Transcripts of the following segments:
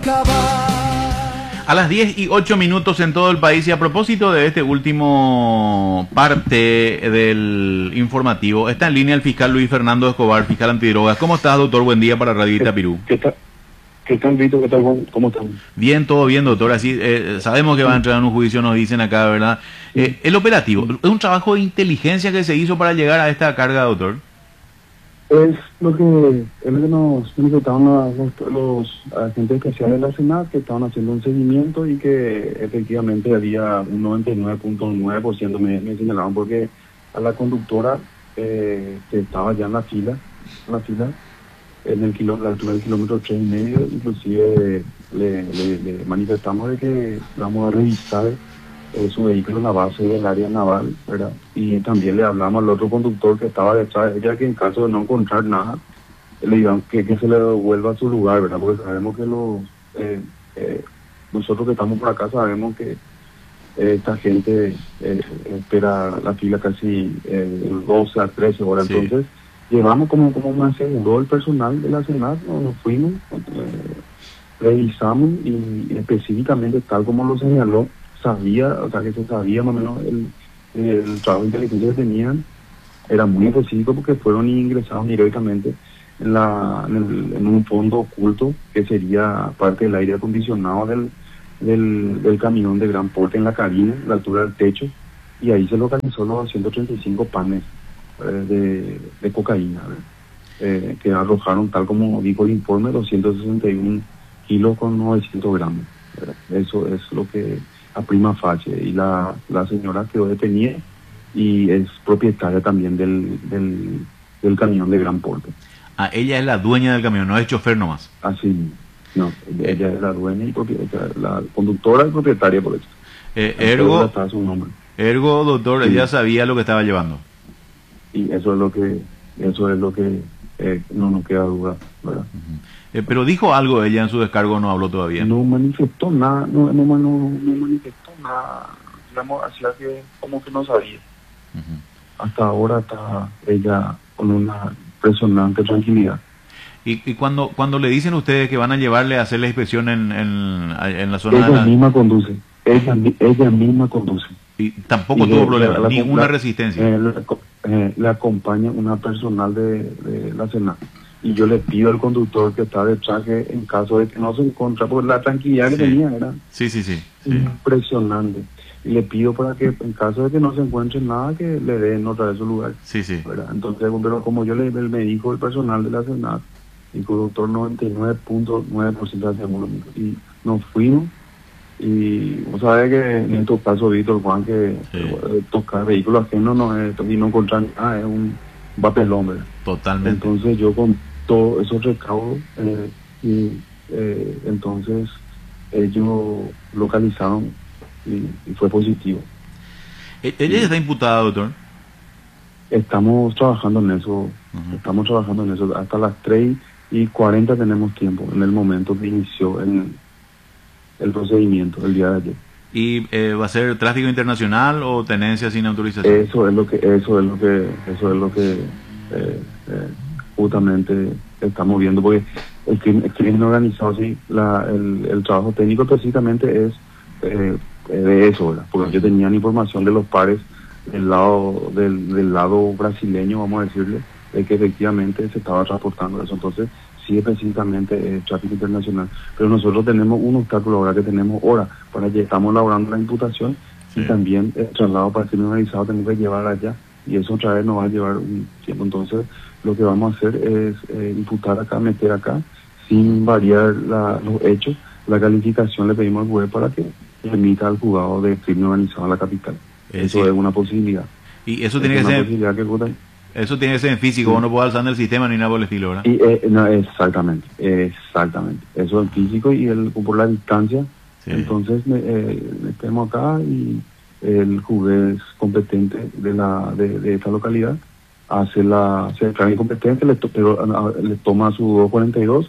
A las 10:08 en todo el país, y a propósito de este último parte del informativo, está en línea el fiscal Luis Fernando Escobar, fiscal antidrogas. ¿Cómo estás, doctor? Buen día para Radio Itapirú. ¿Qué tal, Vito? ¿Qué tal? ¿Cómo están? Bien, todo bien, doctor. Así sabemos que va a entrar en un juicio, nos dicen acá, ¿verdad? El operativo, ¿es un trabajo de inteligencia que se hizo para llegar a esta carga, doctor? Es lo que nos manifestaron los agentes especiales de la Senat, que estaban haciendo un seguimiento y que efectivamente había un 99.9%, me señalaban, porque a la conductora que estaba ya en la fila, en la altura del kilómetro 3,5, inclusive le manifestamos de que vamos a revisar su vehículo en la base del área naval, ¿verdad? Y también le hablamos al otro conductor que estaba detrás de ella, que en caso de no encontrar nada, le digan que se le devuelva a su lugar, ¿verdad? Porque sabemos que nosotros que estamos por acá sabemos que esta gente espera la fila casi 12 a 13 horas. Sí. Entonces llevamos como me aseguró el personal de la Senat, nos fuimos, revisamos y específicamente tal como lo señaló, que se sabía más o menos el trabajo de inteligencia que tenían, era muy específico porque fueron ingresados directamente en un fondo oculto que sería parte del aire acondicionado del camión de gran porte en la cabina, a la altura del techo, y ahí se localizó los 235 panes de cocaína, que arrojaron, tal como dijo el informe, 261 kilos con 900 gramos. Eso es lo que a prima facie, y la señora quedó detenida y es propietaria también del camión de gran porte. Ah, ella es la dueña del camión, no es chofer nomás. Así, no, ella es la dueña y propietaria, la conductora y propietaria, por eso. Ergo, está su nombre. Ergo, doctor, Sí. Ella sabía lo que estaba llevando. Y eso es lo que no nos queda duda, ¿verdad? Pero dijo algo ella en su descargo, no habló todavía. No manifestó nada, no manifestó nada, digamos, hacía que como que no sabía. Hasta ahora está ella con una impresionante tranquilidad. Y cuando le dicen ustedes que van a llevarle a hacer la inspección en la zona ella misma conduce, ella misma conduce. Y tampoco tuvo problema, ninguna resistencia. Le acompaña una personal de la Senat. Y yo le pido al conductor que está detrás que en caso de que no se encuentre, porque la tranquilidad que tenía era sí. impresionante. Y le pido para que en caso de que no se encuentre nada, que le den otra vez su lugar. Sí. ¿Verdad? Entonces, pero como me dijo el personal de la Senat, el conductor 99.9% de seguro. Y nos fuimos. Y vos sabés que en estos casos, Víctor, Juan, que tocar vehículos ajenos y no encontrar nada es un papelón, ¿verdad? Totalmente. Entonces yo con todos esos recaudos, entonces ellos localizaron y fue positivo. ¿Ella está imputada, doctor? Estamos trabajando en eso, hasta las 3:40 tenemos tiempo, en el momento que inició el procedimiento, el día de ayer. ¿Y va a ser tráfico internacional o tenencia sin autorización? Eso es lo que justamente estamos viendo, porque el crimen organizado, sí, el trabajo técnico precisamente es de eso, ¿verdad? Porque yo tenía información de los pares del lado brasileño, vamos a decirle, de que efectivamente se estaba transportando eso. Entonces sí, es precisamente tráfico internacional, pero nosotros tenemos un obstáculo ahora, que tenemos hora para que estamos elaborando la imputación. Y también el traslado para el crimen organizado tenemos que llevar allá, y eso otra vez nos va a llevar un tiempo. Entonces lo que vamos a hacer es imputar acá, meter acá, sin variar los hechos. La calificación le pedimos al juez para que remita al juzgado de crimen organizado a la capital. Eso es una posibilidad. Y eso tiene que ser... Eso tiene que ser en físico, vos no podés alzar en el sistema ni nada por el estilo, ¿verdad? Y, no, exactamente. Eso en físico y por la distancia. Entonces metemos acá y el juez competente de esta localidad se declara incompetente, pero le toma su 242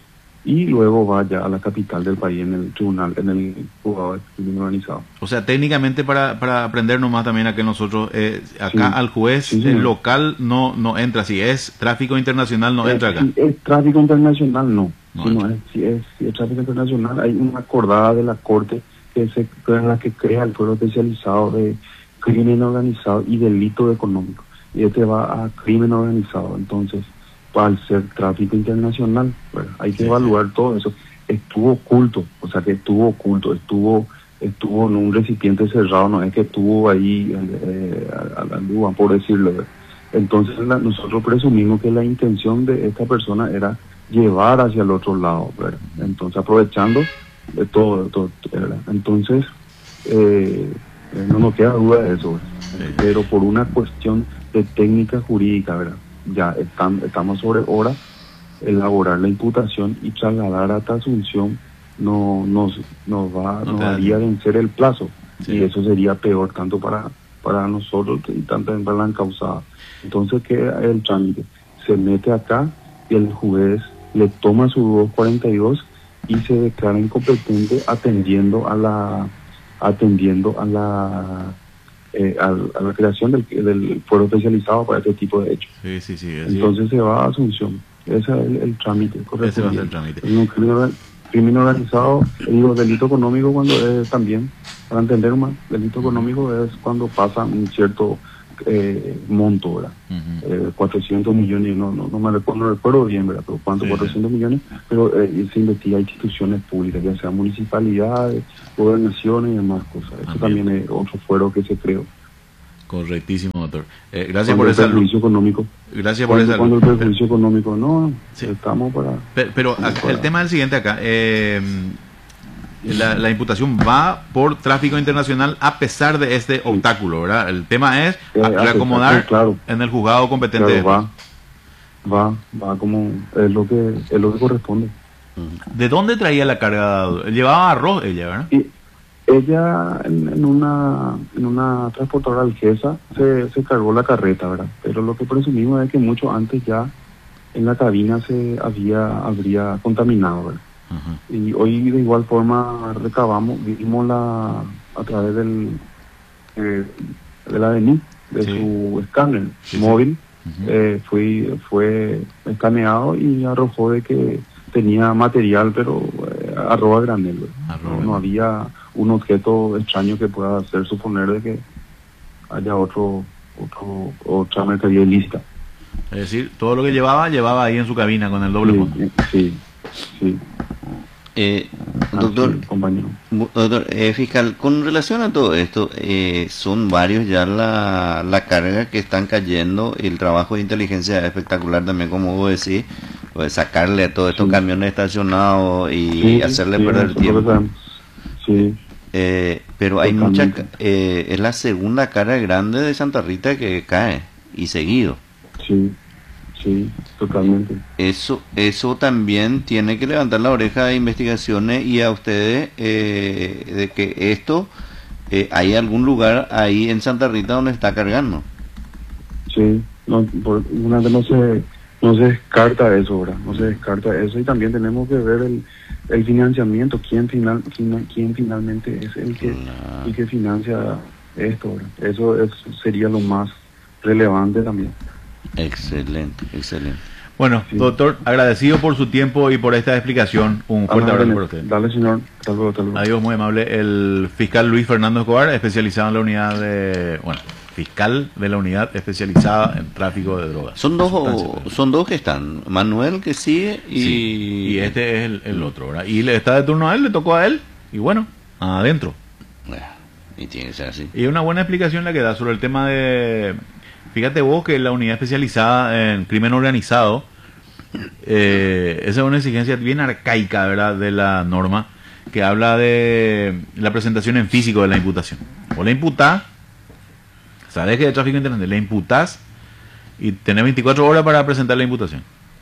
y luego vaya a la capital del país en el tribunal, en el juzgado de crimen organizado. O sea, técnicamente para aprender nomás también a que nosotros, acá Sí, al juez sí, el señor. local no entra, si es tráfico internacional no entra acá. Si es tráfico internacional, no. No Si, no entra. es, si es tráfico internacional, hay una acordada de la Corte en la que crea el fuero especializado de crimen organizado y delito económico. Y este va a crimen organizado. Entonces, al ser tráfico internacional, bueno, hay que Sí, evaluar todo eso. Estuvo oculto, o sea que estuvo oculto, estuvo en un recipiente cerrado, no es que estuvo ahí a la luz, por decirlo. Entonces nosotros presumimos que la intención de esta persona era llevar hacia el otro lado, ¿verdad? Entonces aprovechando de todo, ¿verdad? Entonces no nos queda duda de eso, ¿verdad? Sí. Pero por una cuestión de técnica jurídica, ¿verdad? Ya estamos sobre hora elaborar la imputación y trasladar hasta Asunción nos haría vencer el plazo. Sí. Y eso sería peor tanto para nosotros y tanto para la encausada. Entonces queda el trámite, se mete acá y el juez le toma su 242 y se declara incompetente atendiendo a la creación del fuero especializado para este tipo de hechos. Sí, sí, sí. Entonces se va a Asunción. Ese es el trámite Ese va a ser correspondiente. el trámite. Crimen organizado, digo, delito económico cuando es también, para entender más, delito económico es cuando pasa un cierto monto, ¿verdad? 400 millones, no recuerdo bien, ¿verdad? Pero cuánto, Sí, 400 millones, pero se investiga instituciones públicas, ya sea municipalidades, gobernaciones y demás cosas. Eso también es otro fuero que se creó. Correctísimo, doctor. Gracias Cuando por el esa perjuicio económico. Gracias por esa Cuando el perjuicio económico, no, Sí. estamos para... Pero acá, el tema es el siguiente acá. La imputación va por tráfico internacional a pesar de este obstáculo, ¿verdad? El tema es reacomodar claro, en el juzgado competente. claro, va como es lo que corresponde. ¿De dónde traía la carga? Llevaba arroz ella, ¿verdad? Y ella en una transportadora algesa se cargó la carreta, ¿verdad? Pero lo que presumimos es que mucho antes ya en la cabina habría contaminado, ¿verdad? Uh-huh. Y hoy de igual forma vimos a través de la DNI, de su escáner móvil, fue escaneado y arrojó de que tenía material, pero arroba granel, no había un objeto extraño que pueda hacer suponer de que haya otra mercadería ilícita. Es decir, todo lo que llevaba ahí en su cabina con el doble fondo. Sí. Doctor, compañero. Doctor fiscal, con relación a todo esto, son varios ya la carga que están cayendo, el trabajo de inteligencia es espectacular también, como vos decís, pues sacarle a todos estos camiones estacionados y hacerle perder tiempo. Sí. Pero hay mucha, es la segunda carga grande de Santa Rita que cae, y seguido. Sí, totalmente. Eso también tiene que levantar la oreja de investigaciones y a ustedes de que esto hay algún lugar ahí en Santa Rita donde está cargando. Sí, no se descarta eso, ¿verdad? No se descarta eso y también tenemos que ver el financiamiento, quién finalmente es el que financia esto, ¿verdad? Eso sería lo más relevante también. Excelente. Bueno, doctor, agradecido por su tiempo y por esta explicación. Un fuerte abrazo para usted. Dale, señor. Hasta luego. Adiós, muy amable. El fiscal Luis Fernando Escobar, especializado en la unidad fiscal de la unidad especializada en tráfico de drogas. Son dos que están. Manuel que sigue y este es el otro, ¿verdad? Y le está de turno a él, le tocó a él, y bueno, adentro. Y tiene que ser así. Y una buena explicación la que da sobre el tema de... Fíjate vos que la unidad especializada en crimen organizado, esa es una exigencia bien arcaica, ¿verdad?, de la norma, que habla de la presentación en físico de la imputación. O la imputás, sabes que de tráfico internacional, la imputás y tenés 24 horas para presentar la imputación.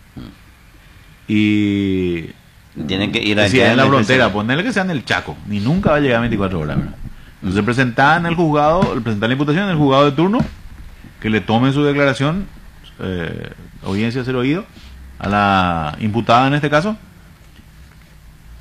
Y tienen que ir allá en la frontera, ponerle que sea en el Chaco, ni nunca va a llegar a 24 horas, ¿verdad? Entonces presentar en el juzgado, presentar la imputación en el juzgado de turno, que le tome su declaración, audiencia ser oído, a la imputada en este caso,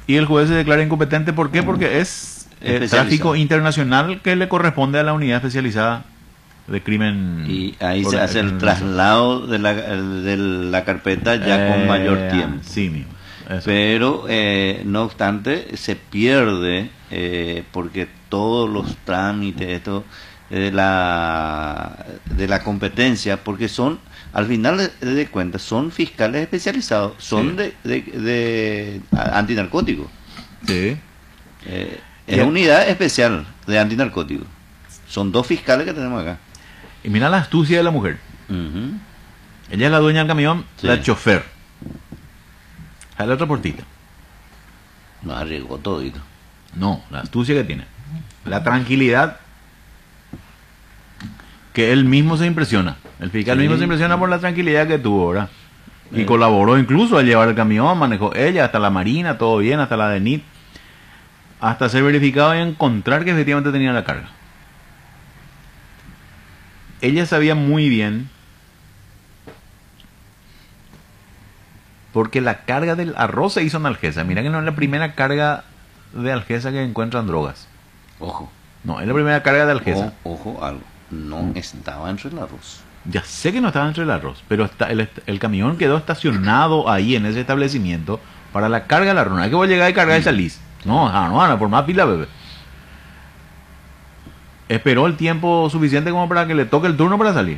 Y el juez se declara incompetente, ¿por qué? Porque es tráfico internacional que le corresponde a la unidad especializada de crimen. Y ahí se hace el traslado de la carpeta ya con mayor tiempo. Sí, mismo. Eso. Pero, no obstante, se pierde porque todos los trámites esto, de la competencia, porque son, al final de cuentas, son fiscales especializados, son de antinarcóticos. Sí. Es unidad especial de antinarcóticos. Son 2 fiscales que tenemos acá. Y mira la astucia de la mujer. Uh-huh. Ella es la dueña del camión, Sí. la chofer. A la otra portita. No arriesgó todito. No, la astucia que tiene. La tranquilidad que él mismo se impresiona. El fiscal Sí. mismo se impresiona por la tranquilidad que tuvo, ¿verdad? Y colaboró incluso al llevar el camión, manejó ella hasta la marina, todo bien, hasta la DENIT, hasta ser verificado y encontrar que efectivamente tenía la carga. Ella sabía muy bien, porque la carga del arroz se hizo en Algeza. Mira que no es la primera carga de Algeza que encuentran drogas. Ojo. No, es la primera carga de Algeza. Ojo, algo. No estaba entre el arroz. Ya sé que no estaba entre el arroz, pero el camión quedó estacionado ahí en ese establecimiento para la carga del arroz. No es que voy a llegar y cargar y salís. No, Ana, por más pila, bebé. Esperó el tiempo suficiente como para que le toque el turno para salir.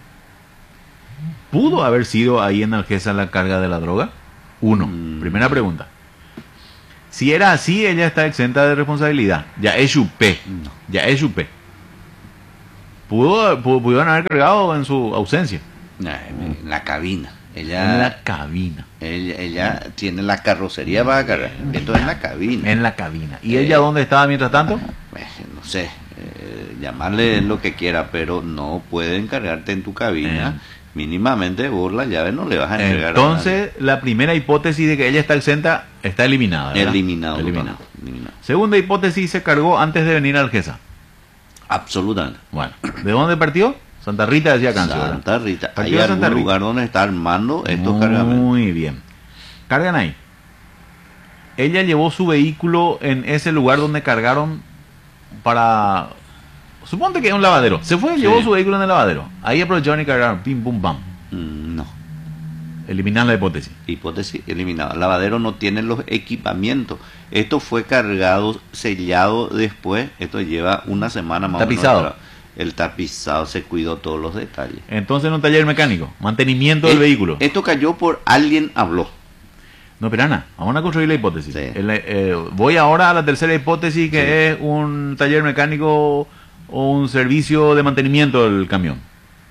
¿Pudo haber sido ahí en Algeza la carga de la droga? Uno. Primera pregunta. Si era así, ella está exenta de responsabilidad. Ya es chupé. No. Ya es chupé. Pudieron haber cargado en su ausencia. En la cabina. En la cabina. Ella tiene la carrocería para cargar. Esto es en la cabina. En la cabina. ¿Y ella dónde estaba mientras tanto? No sé, llamarle lo que quiera, pero no pueden cargarte en tu cabina. Mínimamente vos la llave no le vas a entregar. Entonces, la primera hipótesis de que ella está exenta está eliminada, ¿verdad? Eliminado. Segunda hipótesis, se cargó antes de venir a Algeza. Absolutamente. Bueno, ¿de dónde partió? Santa Rita, decía Cancio, ¿verdad? Santa Rita. Partió ¿Hay de algún Santa Rita. lugar donde está armando estos cargamentos? Muy bien. Cargan ahí. Ella llevó su vehículo en ese lugar donde cargaron para... Suponte que es un lavadero. Se fue y llevó su vehículo en el lavadero. Ahí aprovecharon y cargaron. Pim, pum, pam. No. Eliminar la hipótesis. Hipótesis eliminada. El lavadero no tiene los equipamientos. Esto fue cargado, sellado después. Esto lleva una semana más Tapizado. o menos. El tapizado, se cuidó todos los detalles. Entonces en un taller mecánico. Mantenimiento del vehículo. Esto cayó por alguien habló. No, pero Ana, vamos a construir la hipótesis. Sí. Voy ahora a la tercera hipótesis, que es un taller mecánico o un servicio de mantenimiento del camión.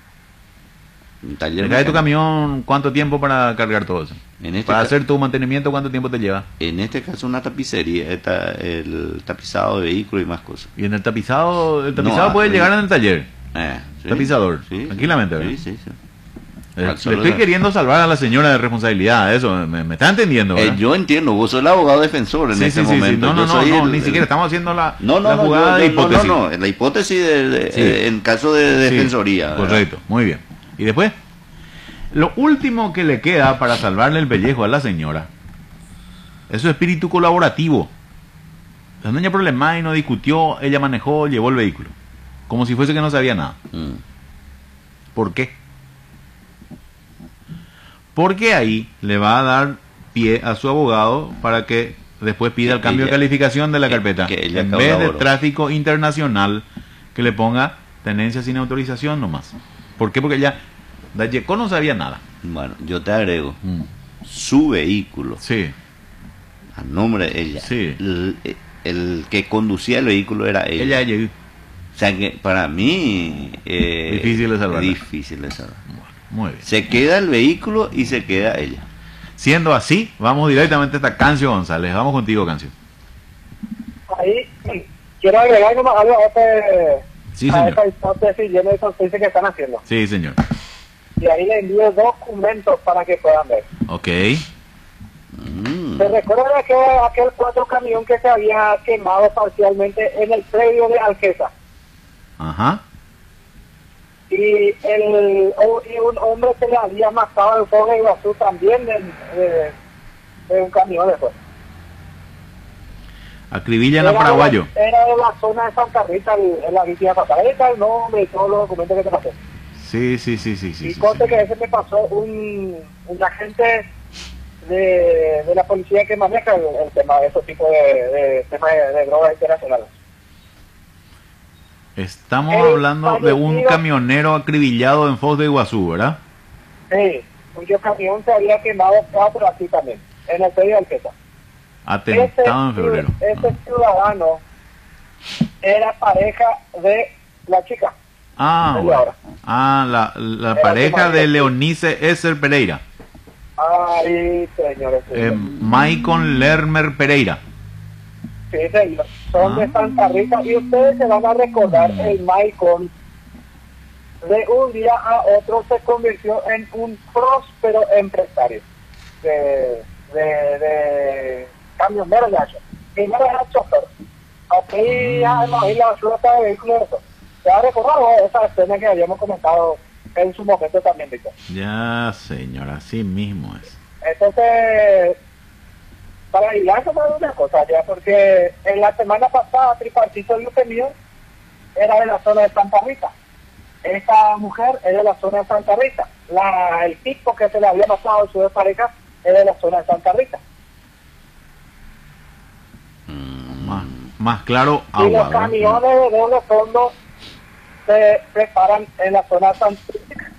Un taller ¿Le cae tu mecánico. camión cuánto tiempo para cargar todo eso? En este Para ca- hacer tu mantenimiento, ¿cuánto tiempo te lleva? En este caso una tapicería, el tapizado de vehículos y más cosas. Y en el tapizado No, puede llegar en el taller. Sí. Tapizador, Sí, tranquilamente, sí, ¿verdad? sí. Le estoy Absolutamente. queriendo salvar a la señora de responsabilidad, eso, me está entendiendo, ¿verdad? Yo entiendo, vos sos el abogado defensor en Sí, este sí, sí, sí. momento. No, Yo soy ni siquiera estamos haciendo la jugada de no, hipótesis. no, la hipótesis Sí. en caso de Sí, defensoría. ¿verdad? correcto, muy bien. Y después, lo último que le queda para salvarle el pellejo a la señora es su espíritu colaborativo. La doña problemá y no discutió, ella manejó, llevó el vehículo. Como si fuese que no sabía nada. ¿Por qué? Porque ahí le va a dar pie a su abogado para que después pida el cambio de calificación de la carpeta. que ella En vez de colaboró. tráfico internacional, que le ponga tenencia sin autorización nomás. ¿Por qué? Porque ella, Dayeco no sabía nada. Bueno, yo te agrego, su vehículo, Sí, a nombre de ella, Sí. el que conducía el vehículo era ella. ella O sea que para mí... Difícil de salvarla. Difícil de salvar. muy bien. Se queda el vehículo y se queda ella. Siendo así, vamos directamente hasta Cancio González. Vamos contigo, Cancio. Ahí quiero agregar nomás algo Sí, a señor. esa hipótesis y en esa justicia que están haciendo. Sí, señor. Y ahí le envío documentos para que puedan ver. Ok. ¿Se recuerdan aquel 4 camión que se había quemado parcialmente en el predio de Algeza? Ajá. Y un hombre se le había matado en Foz de Iguazú también de un camión después. Acribillan a paraguayo. Era de la zona de Santa Rita, en la víctima pasada. Ahí está el nombre y todos los documentos que te pasé. Sí. Y conste que ese me pasó un agente de la policía que maneja el tema de esos tipos de temas de drogas internacionales. Estamos hablando de un camionero acribillado en Foz de Iguazú, ¿verdad? Sí, cuyo camión se había quemado 4 así también, en el predio de Alqueta. Atentado en febrero. Ese ciudadano era pareja de la chica. Bueno. La pareja de Leonice Esser Pereira. Ay, señores. Maicon Lermer Pereira. Sí, señor. Son de Santa Rita y ustedes se van a recordar el Maicon. De un día a otro se convirtió en un próspero empresario de camionero ya. Primero era chofer. Aquí ya imagino la flota de vehículos. ¿Se ha recordado esa escena que habíamos comentado en su momento también, Víctor? Ya, señor, así mismo es. Entonces, para hilarse más una cosa ya, porque en la semana pasada Tripartito el Lupe mío era de la zona de Santa Rita. Esta mujer es de la zona de Santa Rita. El tipo que se le había pasado a su pareja es de la zona de Santa Rita. Más claro, agua. Y los camiones de doble fondo se preparan en la zona de Santa Rita.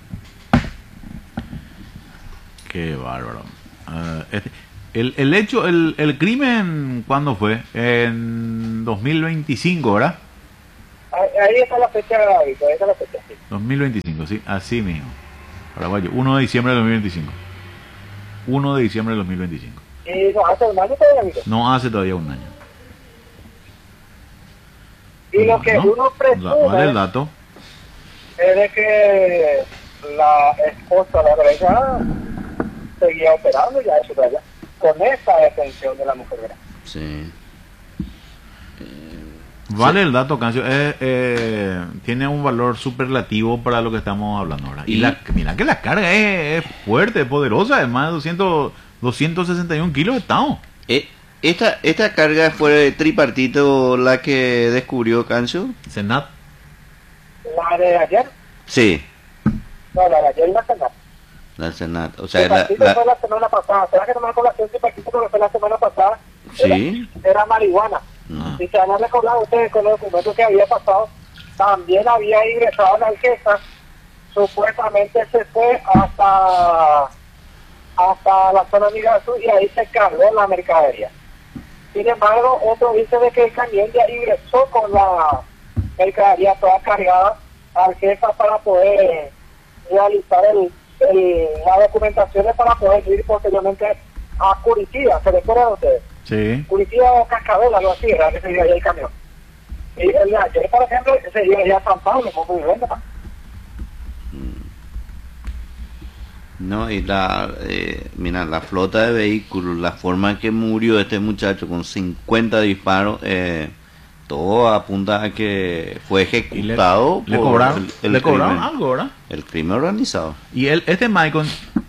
Qué bárbaro. El hecho, el crimen, ¿cuándo fue? En 2025, ¿verdad? Ahí está la fecha, ahí está la fecha, sí. 2025, sí, así mismo. Paraguayo, 1 de diciembre de 2025. 1 de diciembre de 2025. ¿Y no hace un año todavía, amigo? No hace todavía un año. Y lo que uno presume ¿Cuál es el dato? Es de que la esposa de la pareja seguía operando ya eso de allá, con esa detención de la mujer, ¿verdad? Sí. Vale el dato, Cancio. Tiene un valor superlativo para lo que estamos hablando ahora. Y mira que la carga es fuerte, poderosa, además de 261 kilos de estado. Esta carga fue de Tripartito la que descubrió Cancio. Senat. ¿La de ayer? Sí. No, la de ayer y la Senat. La Senat. O sea, Tripartito fue la semana pasada. ¿Será que no me acuerdo la Tripartito porque fue la semana pasada? Sí. Era marihuana. Y se han recordado ustedes con los documentos que había pasado, también había ingresado a la Alquesa, supuestamente se fue hasta la zona de Migazú y ahí se cargó la mercadería. Sin embargo, otro dice de que el camión ya ingresó con la mercadería toda cargada a Alquesa para poder realizar las documentaciones para poder ir posteriormente a Curitiba. ¿Se recuerdan ustedes? Sí. Curitiba o Cascabel, algo así, ¿verdad? Que se iba allá el camión. Y el de ayer, por ejemplo, se iba allá a San Pablo, como vivienda. No, y mira, la flota de vehículos, la forma en que murió este muchacho con 50 disparos, todo apunta a que fue ejecutado. Le cobraron algo, ¿verdad? El crimen organizado. Y este Maicon,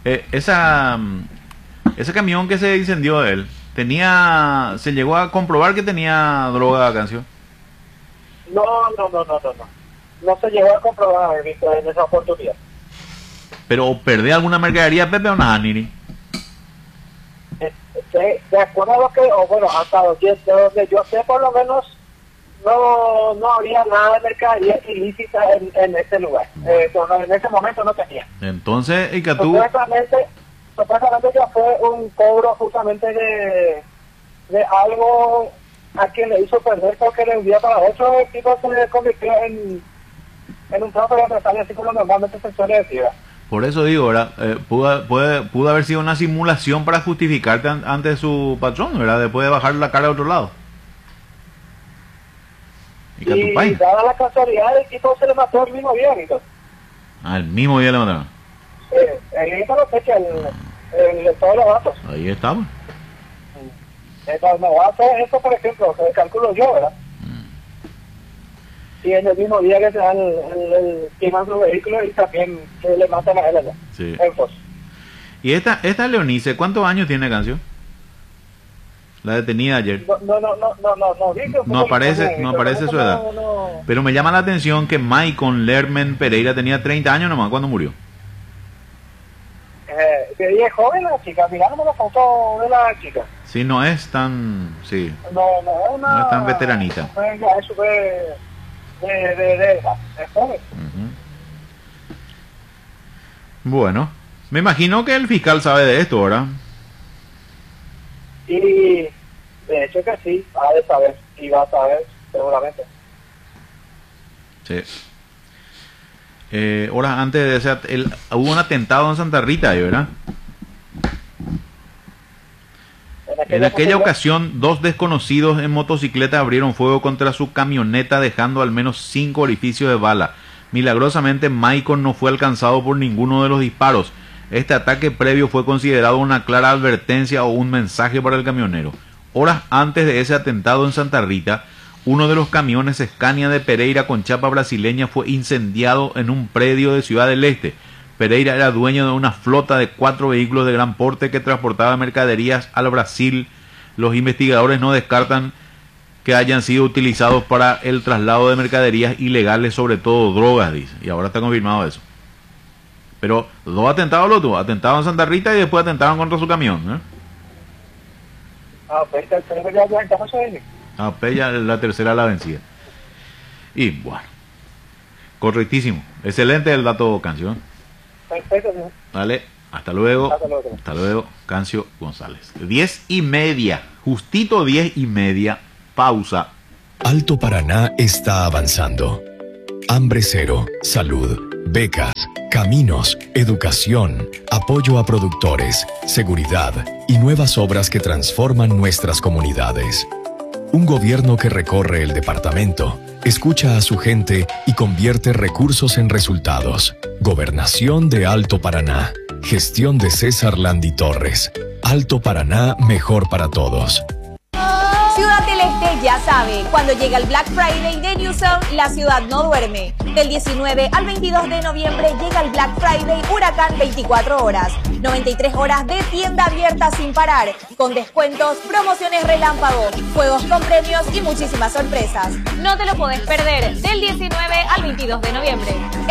ese camión que se incendió de él, se llegó a comprobar que tenía droga, Cancio. No se llegó a comprobar, Víctor, en esa oportunidad. Pero ¿perdió alguna mercadería, Pepe, o nada, Nini? De acuerdo a lo que, hasta donde yo sé, por lo menos no había nada de mercadería ilícita en ese lugar. En ese momento no tenía. Entonces, Icatú... Supuestamente ya fue un cobro justamente de algo a quien le hizo perder, porque de un día para otro el tipo se convirtió en un propio empresario, así como normalmente se suele decir. Por eso digo, ¿verdad? Pudo haber sido una simulación para justificarte ante su patrón, ¿verdad? Después de bajar la cara a otro lado. Y dada la casualidad, el tipo se le mató el mismo día, Víctor. El mismo día le mataron. Ahí está la fecha, todos los datos. Ahí estamos. Entonces, me va a hacer eso, por ejemplo, que calculo yo, ¿verdad? Y en el mismo día que se dan el queman su vehículo y también que le matan a él allá. Sí. Y esta Leonice, ¿cuántos años tiene, Cancio? La detenida ayer. No, No aparece su edad. Pero me llama la atención que Maicon Lermen Pereira tenía 30 años nomás cuando murió. Que es joven la chica, miramos la foto de la chica. Sí, no es tan... Sí, No es una... no es tan veteranita. Ya es súper... de edad, es joven. Bueno, me imagino que el fiscal sabe de esto, ¿verdad? Y de hecho que sí, ha de saber, y va a saber seguramente. Sí. Horas antes de ese... hubo un atentado en Santa Rita ahí, ¿verdad? En aquella ocasión, 2 desconocidos en motocicleta abrieron fuego contra su camioneta, dejando al menos 5 orificios de bala. Milagrosamente, Maicon no fue alcanzado por ninguno de los disparos. Este ataque previo fue considerado una clara advertencia o un mensaje para el camionero. Horas antes de ese atentado en Santa Rita, uno de los camiones Scania de Pereira con chapa brasileña fue incendiado en un predio de Ciudad del Este. Pereira era dueño de una flota de 4 vehículos de gran porte que transportaba mercaderías al Brasil. Los investigadores no descartan que hayan sido utilizados para el traslado de mercaderías ilegales, sobre todo drogas, dice. Y ahora está confirmado eso. Pero 2 atentados lo tuvo. Atentaron en Santa Rita y después atentaron contra su camión, ya la tercera la vencida. Y bueno, correctísimo. Excelente el dato, Cancio. Perfecto, señor. Vale, hasta luego. Hasta luego. Hasta luego, Cancio González. 10:30, justito 10:30, pausa. Alto Paraná está avanzando. Hambre cero, salud, becas, caminos, educación, apoyo a productores, seguridad y nuevas obras que transforman nuestras comunidades. Un gobierno que recorre el departamento, escucha a su gente y convierte recursos en resultados. Gobernación de Alto Paraná. Gestión de César Landi Torres. Alto Paraná, mejor para todos. Ciudad del Este ya sabe, cuando llega el Black Friday de Newzone, la ciudad no duerme. Del 19 al 22 de noviembre llega el Black Friday Huracán 24 horas. 93 horas de tienda abierta sin parar, con descuentos, promociones relámpago, juegos con premios y muchísimas sorpresas. No te lo podés perder del 19 al 22 de noviembre.